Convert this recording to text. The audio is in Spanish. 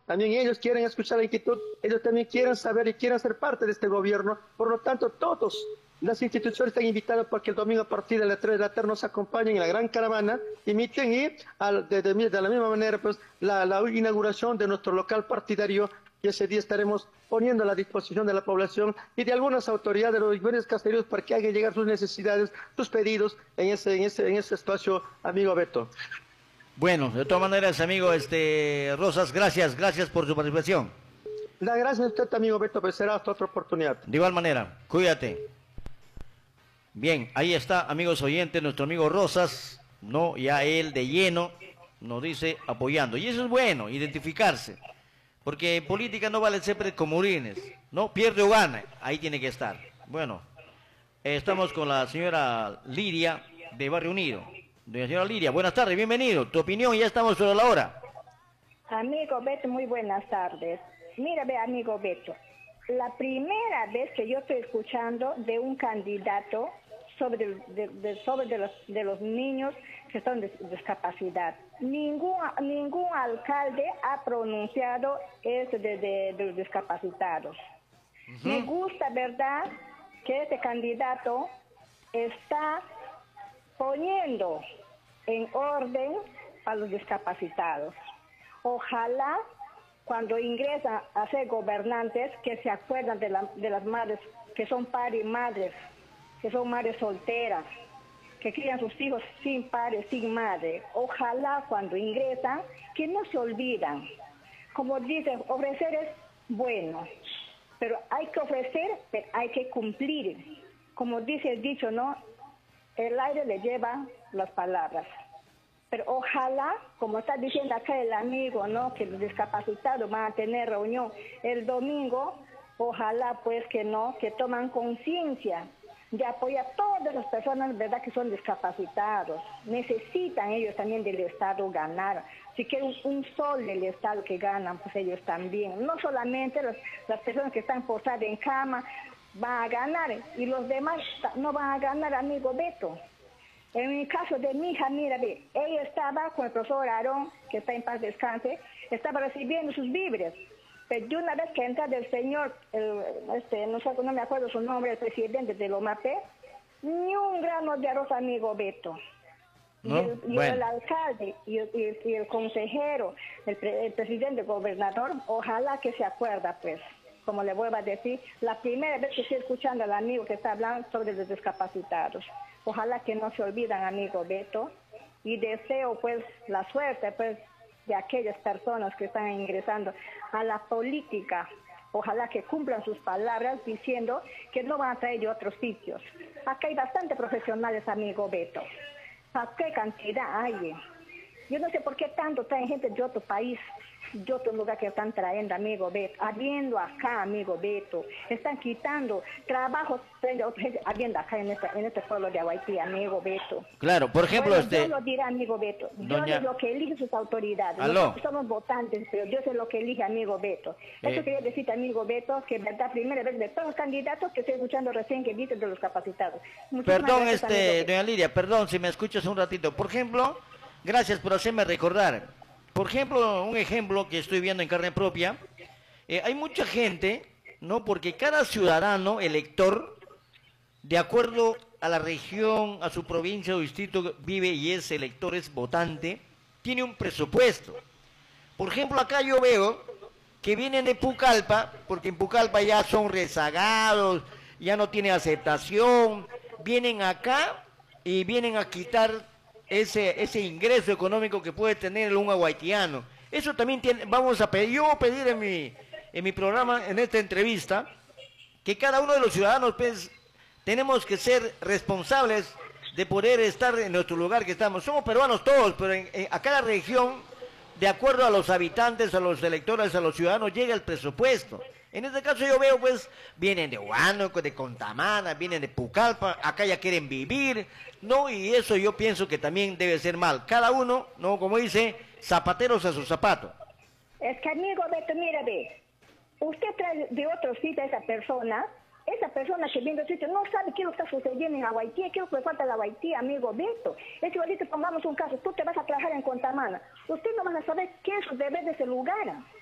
también ellos quieren escuchar la inquietud, ellos también quieren saber y quieren ser parte de este gobierno. Por lo tanto, todos las instituciones están invitadas para que el domingo a partir de las 3 de la tarde nos acompañen en la gran caravana, imiten y de la misma manera pues la inauguración de nuestro local partidario, y ese día estaremos poniendo a la disposición de la población y de algunas autoridades de los diferentes caseríos para que hagan llegar sus necesidades, sus pedidos en ese espacio, amigo Beto. Bueno, de todas maneras, amigo Rosas, gracias por su participación. La gracias a usted, amigo Beto, pues será hasta otra oportunidad. De igual manera, cuídate. Bien, ahí está, amigos oyentes, nuestro amigo Rosas, no, ya él de lleno nos dice apoyando. Y eso es bueno, identificarse. Porque en política no vale siempre comodines, ¿no? Pierde o gana, ahí tiene que estar. Bueno, estamos con la señora Lidia de Barrio Unido. Doña señora Lidia, buenas tardes, bienvenido. Tu opinión, ya estamos sobre la hora. Amigo Beto, muy buenas tardes. Mira, ve, amigo Beto, la primera vez que yo estoy escuchando de un candidato sobre los niños que son de discapacidad. Ningún alcalde ha pronunciado eso de los discapacitados. Me gusta, ¿verdad?, que este candidato está poniendo en orden a los discapacitados. Ojalá cuando ingresan a ser gobernantes que se acuerdan de las madres que son padres y madres, que son madres solteras, que crían sus hijos sin padre, sin madre. Ojalá cuando ingresan, que no se olvidan. Como dicen, ofrecer es bueno, pero hay que ofrecer, pero hay que cumplir. Como dice el dicho, ¿no? El aire le lleva las palabras. Pero ojalá, como está diciendo acá el amigo, ¿no?, que los discapacitados van a tener reunión el domingo, ojalá pues que no, que toman conciencia de apoyar a todas las personas, ¿verdad?, que son discapacitados. Necesitan ellos también del Estado ganar. Si quieren un sol del Estado que ganan, pues ellos también. No solamente las personas que están postradas en cama van a ganar, y los demás no van a ganar, amigo Beto. En el caso de mi hija, mira, ella estaba con el profesor Aarón, que está en paz descanse, estaba recibiendo sus víveres. Pero de una vez que entra del señor, no me acuerdo su nombre, el presidente de Lomapé, ni un grano de arroz, amigo Beto. ¿No? Y el alcalde y el consejero, el presidente, el gobernador, ojalá que se acuerda, pues, como le vuelvo a decir, la primera vez que estoy escuchando al amigo que está hablando sobre los discapacitados. Ojalá que no se olvidan, amigo Beto, y deseo pues la suerte pues de aquellas personas que están ingresando a la política. Ojalá que cumplan sus palabras diciendo que no van a traer de otros sitios. Acá hay bastantes profesionales, amigo Beto. ¿A qué cantidad hay? Yo no sé por qué tanto traen gente de otro país, de otro lugar que están trayendo, amigo Beto. Habiendo acá, amigo Beto, están quitando trabajos, habiendo acá en este pueblo de Haití, amigo Beto. Claro, por ejemplo, bueno, yo lo diré, amigo Beto. Yo sé lo que eligen sus autoridades. ¿Aló? Nosotros somos votantes, pero yo sé lo que elige, amigo Beto. Eso quería decirte, amigo Beto, que verdad, primera vez de todos los candidatos que estoy escuchando recién que dicen de los capacitados. Muchísimas perdón, gracias, doña Lidia, perdón si me escuchas un ratito. Por ejemplo, gracias por hacerme recordar. Por ejemplo, un ejemplo que estoy viendo en carne propia, hay mucha gente, ¿no? Porque cada ciudadano elector, de acuerdo a la región, a su provincia o distrito vive y es elector, es votante, tiene un presupuesto. Por ejemplo, acá yo veo que vienen de Pucallpa, porque en Pucallpa ya son rezagados, ya no tiene aceptación, vienen acá y vienen a quitar ese ingreso económico que puede tener un haitiano. Eso también vamos a pedir, yo voy a pedir en mi programa, en esta entrevista, que cada uno de los ciudadanos pues, tenemos que ser responsables de poder estar en nuestro lugar que estamos. Somos peruanos todos, pero a cada región, de acuerdo a los habitantes, a los electores, a los ciudadanos, llega el presupuesto. En este caso yo veo, pues, vienen de Huánuco, de Contamana, vienen de Pucallpa, acá ya quieren vivir, ¿no? Y eso yo pienso que también debe ser mal. Cada uno, ¿no? Como dice, zapateros a su zapato. Es que, amigo Beto, mira, ve, usted trae de otro sitio a esa persona que viene de otro sitio no sabe qué es lo que está sucediendo en Haití, qué es lo que falta en Haití, amigo Beto. Es igualito, pongamos un caso, tú te vas a trabajar en Contamana, usted no vas a saber qué es el deber de ese lugar.